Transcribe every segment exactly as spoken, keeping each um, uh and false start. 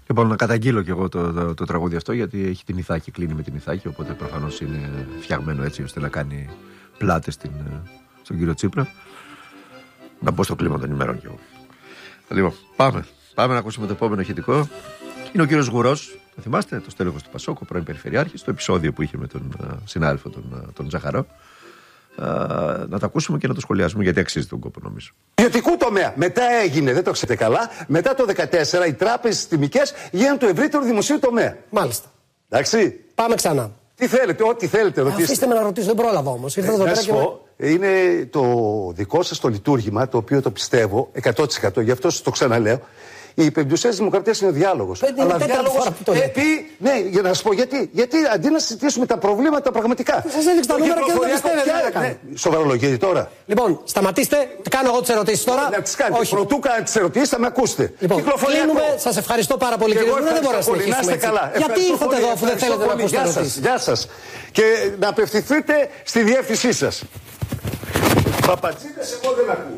Λοιπόν, να καταγγείλω κι εγώ το, το, το τραγούδι αυτό, γιατί έχει την Ιθάκη, κλείνει με την Ιθάκη, οπότε προφανώς είναι φτιαγμένο έτσι ώστε να κάνει πλάτες στην, στον κύριο Τσίπρα. Να μπω στο κλίμα των ημερών κι εγώ. Λοιπόν, πάμε. Πάμε να ακούσουμε το επόμενο ηχητικό. Είναι ο κύριος Γουρός, το θυμάστε, το στέλεχος του Πασόκ, ο πρώην Περιφερειάρχης, το επεισόδιο που είχε με τον uh, συνάδελφο τον, uh, τον Ζαχαρό. Uh, να το ακούσουμε και να το σχολιάσουμε, γιατί αξίζει τον κόπο, νομίζω. Ιδιωτικού τομέα. Μετά έγινε, δεν το ξέρετε καλά, μετά το δύο χιλιάδες δεκατέσσερα οι τράπεζες τιμικές γίνανε το ευρύτερο δημοσίου τομέα. Μάλιστα. Εντάξει. Πάμε ξανά. Τι θέλετε, ό,τι θέλετε, ρωτήστε. Αφήστε με να ρωτήσω, δεν πρόλαβα όμως. Ήρθα εδώ πέρα και πω, είναι το δικό σας το λειτουργήμα, το οποίο το πιστεύω εκατό τοις εκατό, γι' αυτό σας το ξαναλέω. Η πεμπτουσία της δημοκρατίας είναι ο διάλογος. Πέντε, αλλά διάλογος επί. Ναι, για να σας πω γιατί. Γιατί αντί να συζητήσουμε τα προβλήματα πραγματικά. Σας έδειξα τα νούμερα και δεν τα πιστεύετε. Ναι, σοβαρολογείτε τώρα. Λοιπόν, σταματήστε. Κάνω εγώ τις ερωτήσεις τώρα. Να τις κάνετε. Πρωτού κάνετε τις ερωτήσεις, θα με ακούσετε. Λοιπόν, κλείνουμε. Σας ευχαριστώ πάρα πολύ, κύριε Γουρό. Δεν μπορώ να συνεχίσουμε έτσι. Γιατί ήρθατε εδώ αφού δεν θέλετε να ακούσετε ερωτήσεις? Γεια σας. Και να απευθυνθείτε στη διεύθυνσή σας. Παπατζίδες, εγώ δεν ακούω.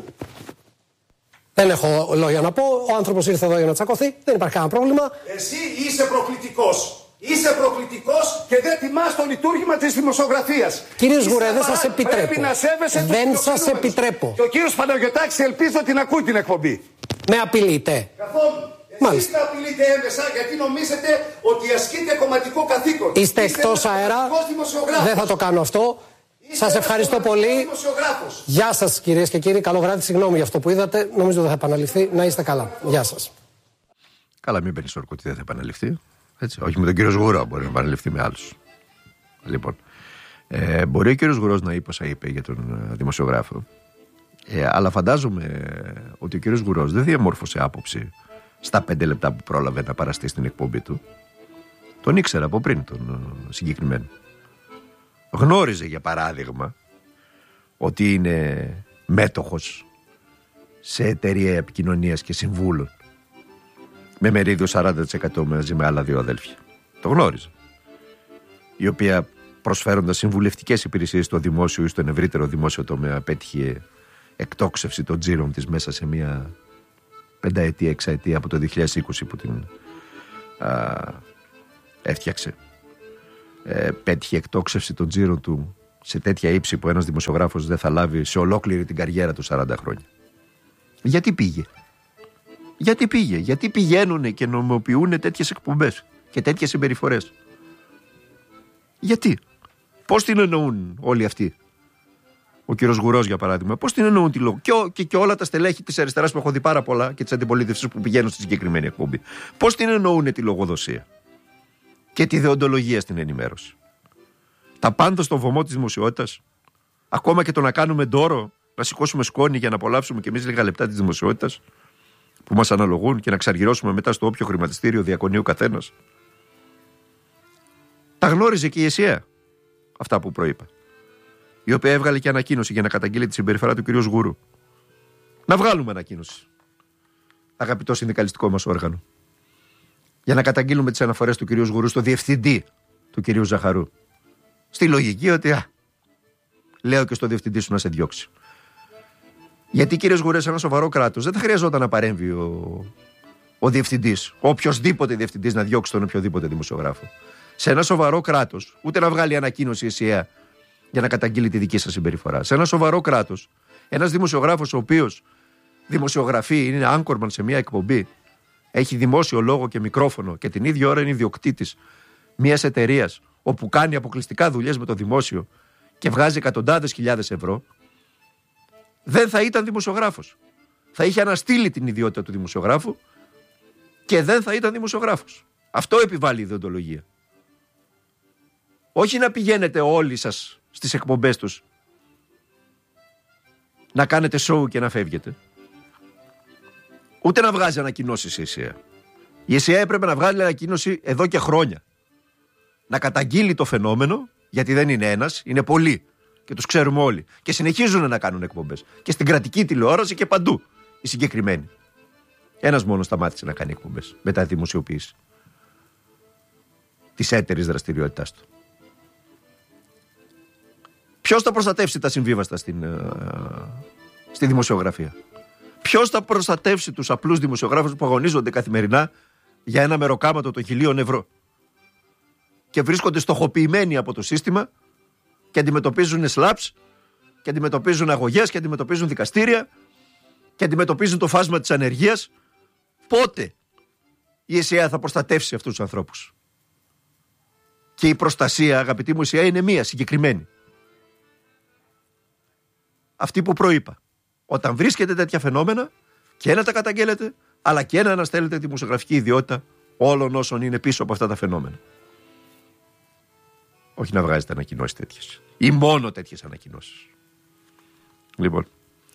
Δεν έχω λόγια να πω. Ο άνθρωπος ήρθε εδώ για να τσακωθεί. Δεν υπάρχει κανένα πρόβλημα. Εσύ είσαι προκλητικός. Είσαι προκλητικός και δεν τιμάς το λειτουργήμα της δημοσιογραφίας. Κύριε Γουρέ, δεν σας επιτρέπω. Πρέπει να σέβεσαι. Δεν σας επιτρέπω. Και ο κύριος Παναγιωτάκης ελπίζω ότι να ακούει την εκπομπή. Με απειλείτε? Καθόλου. Εσείς με απειλείτε έμεσα γιατί νομίζετε ότι ασκείτε κομματικό καθήκον. Είστε εκτός αέρα. Δεν θα το κάνω αυτό. Σας ευχαριστώ πολύ. Γεια σας, κυρίες και κύριοι. Καλό βράδυ. Συγγνώμη για αυτό που είδατε. Νομίζω δεν θα επαναληφθεί. Να είστε καλά. Γεια σας. Καλά, μην παίρνεις όρκο ότι δεν θα επαναληφθεί. Έτσι. Όχι με τον κύριο Σγουρό, μπορεί να επαναληφθεί με άλλους. Λοιπόν, ε, μπορεί ο κύριος Γουρός να είπε όσα είπε για τον ε, δημοσιογράφο. Ε, αλλά φαντάζομαι ότι ο κύριος Γουρός δεν διαμόρφωσε άποψη στα πέντε λεπτά που πρόλαβε να παραστεί στην εκπομπή του. Τον ήξερα από πριν τον ε, συγκεκριμένο. Γνώριζε για παράδειγμα ότι είναι μέτοχος σε εταιρεία επικοινωνίας και συμβούλων με μερίδιο σαράντα τοις εκατό μαζί με άλλα δύο αδέλφια. Το γνώριζε. Η οποία προσφέροντας συμβουλευτικές υπηρεσίες στο δημόσιο ή στον ευρύτερο δημόσιο τομέα πέτυχε εκτόξευση των τζίρων της μέσα σε μια πενταετία, εξαετία από το δύο χιλιάδες είκοσι που την α, έφτιαξε. Ε, πέτυχε εκτόξευση των τζίρων του σε τέτοια ύψη που ένας δημοσιογράφος δεν θα λάβει σε ολόκληρη την καριέρα του σαράντα χρόνια. Γιατί πήγε? Γιατί πήγε? Γιατί πηγαίνουν και νομιμοποιούν τέτοιες εκπομπές και τέτοιες συμπεριφορές? Γιατί? Πώς την εννοούν όλοι αυτοί? Ο κύριος Γουρός για παράδειγμα, πώς την εννοούν τη λόγο? Και, και, και όλα τα στελέχη της αριστεράς που έχω δει πάρα πολλά και της αντιπολίτευσης που πηγαίνουν στη συγκεκριμένη εκπομπή, πώς την εννοούν τη λογοδοσία και τη δεοντολογία στην ενημέρωση? Τα πάντα στον βωμό της δημοσιότητας, ακόμα και το να κάνουμε ντόρο, να σηκώσουμε σκόνη για να απολαύσουμε κι εμείς λίγα λεπτά της δημοσιότητας που μας αναλογούν και να ξαργυρώσουμε μετά στο όποιο χρηματιστήριο διακονεί ο καθένας. Τα γνώριζε και η ΕΣΥΑ αυτά που προείπα, η οποία έβγαλε και ανακοίνωση για να καταγγείλει τη συμπεριφορά του κ. Σγουρού. Να βγάλουμε ανακοίνωση, αγαπητό συνδικαλιστικό μας όργανο, για να καταγγείλουμε τις αναφορές του κ. Σγουρού στο διευθυντή του κ. Ζαχαρού. Στη λογική ότι α, λέω και στο διευθυντή σου να σε διώξει. Γιατί, κύριε Σγουρέ, σε ένα σοβαρό κράτος δεν θα χρειαζόταν να παρέμβει ο, ο διευθυντής, ο οποιοσδήποτε διευθυντής να διώξει τον οποιοδήποτε δημοσιογράφο. Σε ένα σοβαρό κράτος, ούτε να βγάλει ανακοίνωση η ΕΣΥΑ για να καταγγείλει τη δική σας συμπεριφορά. Σε ένα σοβαρό κράτος, ένας δημοσιογράφος ο οποίος δημοσιογραφεί, είναι άγκορμαν σε μια εκπομπή, έχει δημόσιο λόγο και μικρόφωνο και την ίδια ώρα είναι ιδιοκτήτης μιας εταιρείας όπου κάνει αποκλειστικά δουλειές με το δημόσιο και βγάζει εκατοντάδες χιλιάδες ευρώ, δεν θα ήταν δημοσιογράφος. Θα είχε αναστείλει την ιδιότητα του δημοσιογράφου και δεν θα ήταν δημοσιογράφος. Αυτό επιβάλλει η ιδεοντολογία. Όχι να πηγαίνετε όλοι σας στις εκπομπές τους να κάνετε σόου και να φεύγετε. Ούτε να βγάζει ανακοινώσεις η ΕΣΥΑ. Η ΕΣΥΑ έπρεπε να βγάλει ανακοίνωση εδώ και χρόνια. Να καταγγείλει το φαινόμενο, γιατί δεν είναι ένας, είναι πολλοί. Και τους ξέρουμε όλοι. Και συνεχίζουν να κάνουν εκπομπές. Και στην κρατική τηλεόραση και παντού. Οι συγκεκριμένοι. Ένας μόνος σταμάτησε να κάνει εκπομπές μετά τη δημοσιοποίηση της έτερης δραστηριότητάς του. Ποιος θα προστατεύσει τα συμβίβαστα στην, ε, στη δημοσιογραφία? Ποιος θα προστατεύσει τους απλούς δημοσιογράφους που αγωνίζονται καθημερινά για ένα μεροκάματο των χιλίων ευρώ και βρίσκονται στοχοποιημένοι από το σύστημα και αντιμετωπίζουν σλάπς και αντιμετωπίζουν αγωγές και αντιμετωπίζουν δικαστήρια και αντιμετωπίζουν το φάσμα της ανεργίας, πότε η ΕΣΥΑ θα προστατεύσει αυτούς τους ανθρώπους? Και η προστασία, αγαπητοί μου, ΕΣΥΑ είναι μία συγκεκριμένη. Αυτή που προείπα. Όταν βρίσκεται τέτοια φαινόμενα, και να τα καταγγέλλετε, αλλά και να αναστέλλετε τη μουσογραφική ιδιότητα όλων όσων είναι πίσω από αυτά τα φαινόμενα. Όχι να βγάζετε ανακοινώσεις τέτοιες. Ή μόνο τέτοιες ανακοινώσεις. Λοιπόν.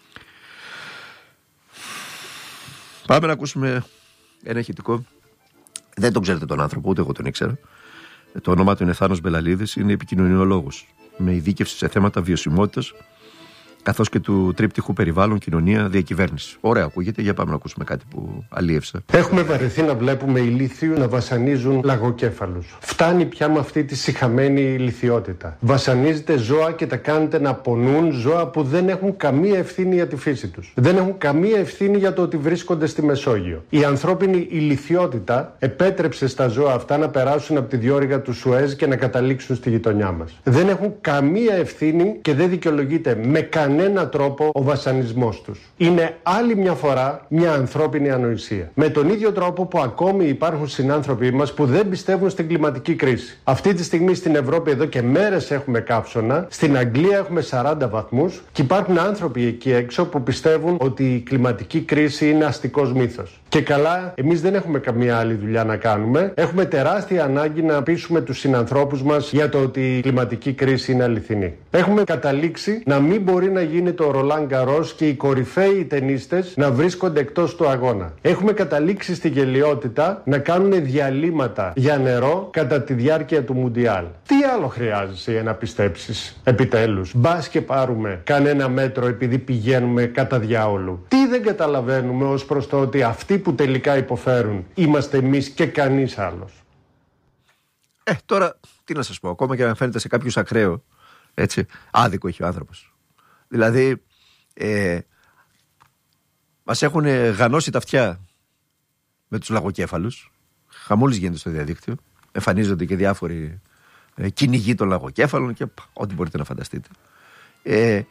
Πάμε να ακούσουμε ένα ηχητικό. Δεν τον ξέρετε τον άνθρωπο, ούτε εγώ τον ήξερα. Το όνομά του είναι Θάνος Μπελαλίδης, είναι επικοινωνιολόγος με ειδίκευση σε θέματα βιωσιμότητας, καθώς και του τρίπτυχου περιβάλλον, κοινωνία, διακυβέρνηση. Ωραία, ακούγεται. Για πάμε να ακούσουμε κάτι που αλίευσα. Έχουμε βαρεθεί να βλέπουμε ηλίθιου να βασανίζουν λαγοκέφαλους. Φτάνει πια με αυτή τη σιχαμένη ηλιθιότητα. Βασανίζετε ζώα και τα κάνετε να πονούν, ζώα που δεν έχουν καμία ευθύνη για τη φύση τους. Δεν έχουν καμία ευθύνη για το ότι βρίσκονται στη Μεσόγειο. Η ανθρώπινη ηλιθιότητα επέτρεψε στα ζώα αυτά να περάσουν από τη διόρυγα του Σουέζ και να καταλήξουν στη γειτονιά μας. Δεν έχουν καμία ευθύνη και δεν δικαιολογείται με κανένα τρόπο ο βασανισμός τους. Είναι άλλη μια φορά μια ανθρώπινη ανοησία. Με τον ίδιο τρόπο που ακόμη υπάρχουν συνάνθρωποι μας που δεν πιστεύουν στην κλιματική κρίση. Αυτή τη στιγμή στην Ευρώπη εδώ και μέρες έχουμε καύσωνα, στην Αγγλία έχουμε σαράντα βαθμούς και υπάρχουν άνθρωποι εκεί έξω που πιστεύουν ότι η κλιματική κρίση είναι αστικός μύθος. Και καλά, εμείς δεν έχουμε καμία άλλη δουλειά να κάνουμε. Έχουμε τεράστια ανάγκη να πείσουμε τους συνανθρώπους μας για το ότι η κλιματική κρίση είναι αληθινή. Έχουμε καταλήξει να μην μπορεί να γίνει το Ρολάν Γκαρός και οι κορυφαίοι τενίστες να βρίσκονται εκτός του αγώνα. Έχουμε καταλήξει στη γελοιότητα να κάνουν διαλύματα για νερό κατά τη διάρκεια του Μουντιάλ. Τι άλλο χρειάζεσαι για να πιστέψεις, επιτέλους? Μπας και πάρουμε κανένα μέτρο επειδή πηγαίνουμε κατά διάολου. Τι δεν καταλαβαίνουμε ως προς το ότι αυτοί που τελικά υποφέρουν είμαστε εμείς και κανείς άλλος? Ε, τώρα τι να σας πω, ακόμα και αν φαίνεται σε κάποιους ακραίο, έτσι, άδικο έχει ο άνθρωπος. Δηλαδή, ε, μας έχουν γανώσει τα αυτιά με τους λαγοκέφαλους. Χαμούλης γίνεται στο διαδίκτυο. Εμφανίζονται και διάφοροι ε, κυνηγοί των λαγοκέφαλων και ό,τι μπορείτε να φανταστείτε. Ε,